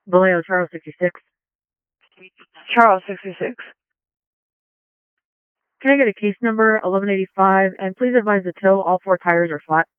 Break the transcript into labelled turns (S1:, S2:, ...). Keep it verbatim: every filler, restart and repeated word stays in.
S1: Vallejo, Charles sixty-six.
S2: Charles sixty-six.
S1: Can I get a case number eleven eighty-five, and please advise the tow all four tires are flat?